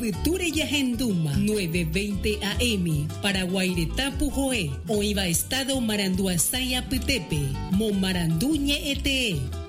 Ribeture Yahenduma 9:20 AM para Guairetá Pujoé o Iba Estado Maranduasaya Pitepe Momaranduñe ETE